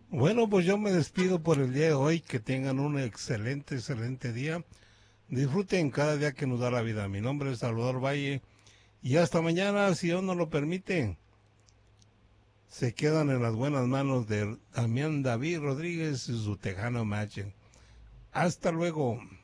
Bueno, pues yo me despido por el día de hoy. Que tengan un excelente, excelente día. Disfruten cada día que nos da la vida. Mi nombre es Salvador Valle. Y hasta mañana, si Dios nos lo permite. Se quedan en las buenas manos de Damián David Rodríguez y su Tejano Machen. Hasta luego.